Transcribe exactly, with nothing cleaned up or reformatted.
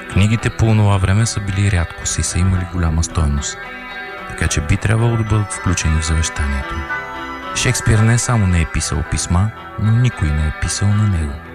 Книгите по онова време са били рядкост и са имали голяма стойност, така че би трябвало да бъдат включени в завещанието. Шекспир не само не е писал писма, но никой не е писал на него.